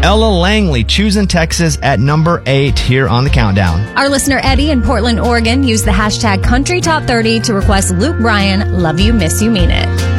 Ella Langley, choosing Texas at number 8 here on the countdown. Our listener Eddie in Portland, Oregon used the hashtag Country Top 30 to request Luke Bryan, Love You, Miss You, Mean It.